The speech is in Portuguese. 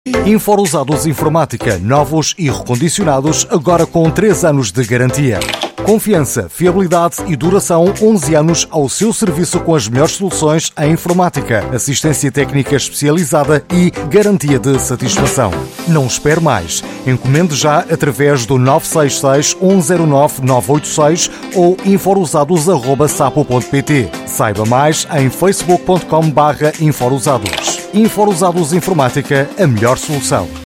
Infousados Informática, novos e recondicionados, agora com 3 anos de garantia. Confiança, fiabilidade e duração 11 anos ao seu serviço com as melhores soluções em informática, assistência técnica especializada e garantia de satisfação. Não espere mais. Encomende já através do 966 109 986 ou infousados@sapo.pt. Saiba mais em facebook.com/infousados. Infousados Informática, a melhor solução.